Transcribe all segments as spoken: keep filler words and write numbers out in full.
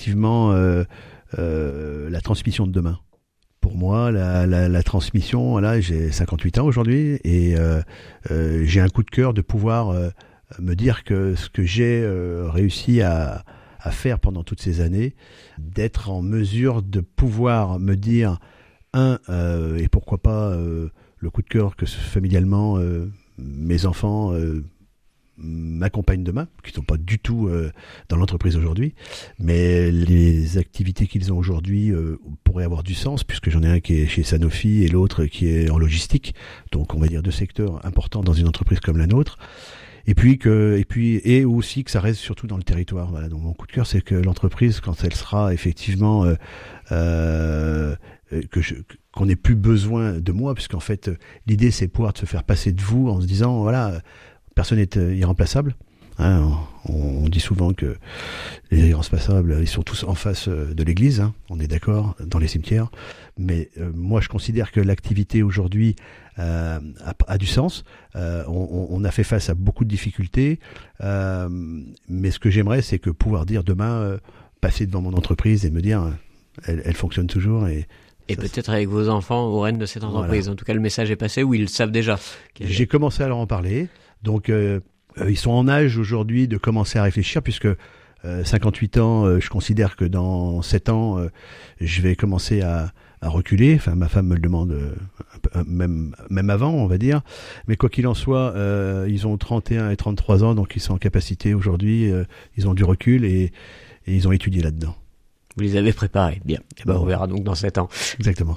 effectivement euh, euh, la transmission de demain. Pour moi, la, la, la transmission, là, j'ai cinquante-huit ans aujourd'hui et euh, euh, j'ai un coup de cœur de pouvoir euh, me dire que ce que j'ai euh, réussi à, à faire pendant toutes ces années, d'être en mesure de pouvoir me dire, un, euh, et pourquoi pas euh, le coup de cœur que familialement euh, mes enfants euh, m'accompagnent demain, qui ne sont pas du tout euh, dans l'entreprise aujourd'hui, mais les activités qu'ils ont aujourd'hui euh, pourraient avoir du sens, puisque j'en ai un qui est chez Sanofi et l'autre qui est en logistique, donc on va dire deux secteurs importants dans une entreprise comme la nôtre, et puis que et puis et aussi que ça reste surtout dans le territoire. Voilà, donc mon coup de cœur, c'est que l'entreprise, quand elle sera effectivement euh, euh, que je, qu'on n'ait plus besoin de moi, puisqu'en fait l'idée c'est pouvoir se faire passer de vous en se disant voilà, personne n'est irremplaçable. Hein, on, on dit souvent que les irremplaçables, ils sont tous en face de l'église, hein, on est d'accord, dans les cimetières. Mais euh, moi, je considère que l'activité aujourd'hui euh, a, a du sens. Euh, on, on a fait face à beaucoup de difficultés. Euh, mais ce que j'aimerais, c'est que pouvoir dire demain, euh, passer devant mon entreprise et me dire, euh, elle, elle fonctionne toujours et Et ça, peut-être c'est... avec vos enfants au rênes de cette entreprise. Voilà. En tout cas, le message est passé ou ils le savent déjà. J'ai commencé à leur en parler. Donc, euh, euh, ils sont en âge aujourd'hui de commencer à réfléchir, puisque euh, cinquante-huit ans, euh, je considère que dans sept ans, euh, je vais commencer à, à reculer. Enfin, ma femme me le demande euh, même, même avant, on va dire. Mais quoi qu'il en soit, euh, ils ont trente et un et trente-trois ans, donc ils sont en capacité aujourd'hui. Euh, ils ont du recul et, et ils ont étudié là-dedans. Vous les avez préparés, bien. Et ben, on verra donc dans sept ans. Exactement.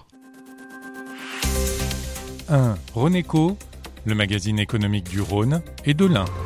un. Rhoneco, le magazine économique du Rhône et de l'Ain.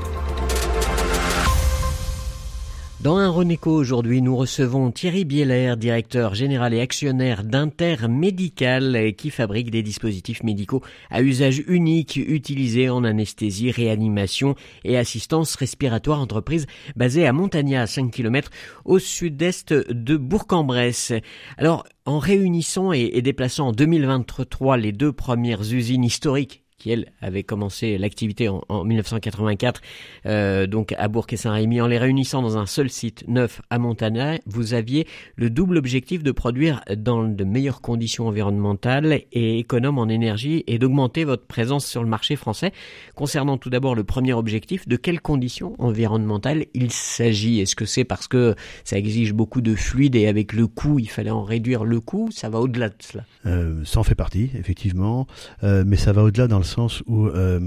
Dans un Rhoneco aujourd'hui, nous recevons Thierry Bieler, directeur général et actionnaire d'Intermédical, qui fabrique des dispositifs médicaux à usage unique utilisés en anesthésie, réanimation et assistance respiratoire, entreprise basée à Montagnat, à cinq kilomètres au sud-est de Bourg-en-Bresse. Alors, en réunissant et, et déplaçant en deux mille vingt-trois les deux premières usines historiques qui, elle, avait commencé l'activité en, en dix-neuf cent quatre-vingt-quatre, euh, donc à Bourg et Saint-Rémy, en les réunissant dans un seul site neuf à Montagnat, vous aviez le double objectif de produire dans de meilleures conditions environnementales et économes en énergie et d'augmenter votre présence sur le marché français. Concernant tout d'abord le premier objectif, de quelles conditions environnementales il s'agit? Est-ce que c'est parce que ça exige beaucoup de fluide et avec le coût, il fallait en réduire le coût? Ça va au-delà de cela. Euh, ça en fait partie, effectivement, euh, mais ça va au-delà dans le sens où euh,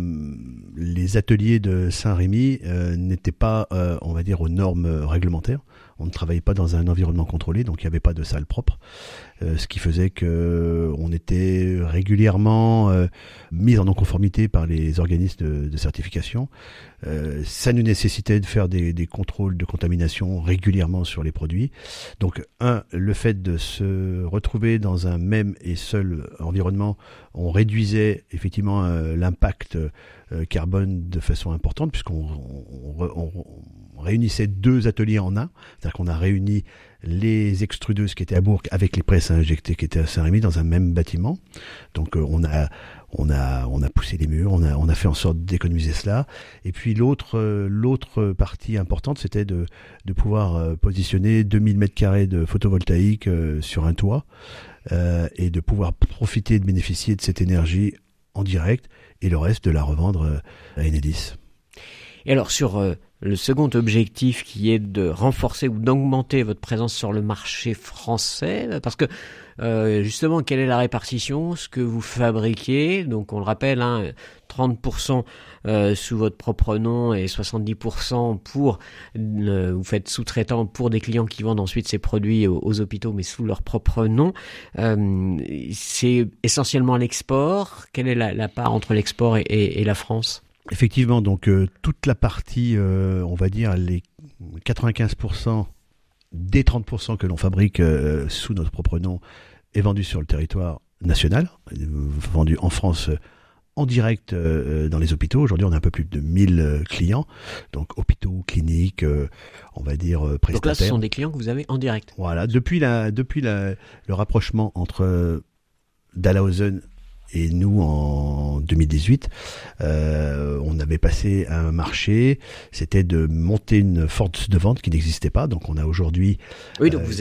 les ateliers de Saint-Rémy euh, n'étaient pas, euh, on va dire, aux normes réglementaires. On ne travaillait pas dans un environnement contrôlé, donc il n'y avait pas de salle propre, euh, ce qui faisait que on était régulièrement euh, mis en non-conformité par les organismes de, de certification. Euh, ça nous nécessitait de faire des, des contrôles de contamination régulièrement sur les produits. Donc, un, le fait de se retrouver dans un même et seul environnement, on réduisait effectivement euh, l'impact euh, carbone de façon importante, puisqu'on on, on, on réunissait deux ateliers en un. C'est-à-dire qu'on a réuni les extrudeuses qui étaient à Bourg avec les presses à injecter qui étaient à Saint-Rémy dans un même bâtiment. Donc euh, on a on a on a poussé les murs, on a on a fait en sorte d'économiser cela. Et puis l'autre euh, l'autre partie importante, c'était de de pouvoir euh, positionner deux mille mètres carrés de photovoltaïque euh, sur un toit euh, et de pouvoir profiter de bénéficier de cette énergie en direct et le reste de la revendre euh, à Enedis. Et alors sur euh, le second objectif qui est de renforcer ou d'augmenter votre présence sur le marché français, parce que euh, justement, quelle est la répartition, ce que vous fabriquez? Donc on le rappelle, hein, trente pour cent euh, sous votre propre nom et soixante-dix pour cent pour, euh, vous faites sous-traitant pour des clients qui vendent ensuite ces produits aux, aux hôpitaux, mais sous leur propre nom. Euh, c'est essentiellement l'export. Quelle est la, la part entre l'export et, et, et la France? Effectivement, donc euh, toute la partie, euh, on va dire les quatre-vingt-quinze pour cent des trente pour cent que l'on fabrique euh, sous notre propre nom est vendue sur le territoire national, euh, vendue en France euh, en direct euh, dans les hôpitaux. Aujourd'hui, on a un peu plus de mille euh, clients, donc hôpitaux, cliniques, euh, on va dire euh, prestataires. Donc là, ce sont des clients que vous avez en direct. Voilà, depuis la, depuis la, le rapprochement entre euh, Dalhausen et nous, en deux mille dix-huit, euh, on avait passé un marché, c'était de monter une force de vente qui n'existait pas. Donc on a aujourd'hui... Oui, donc euh, vous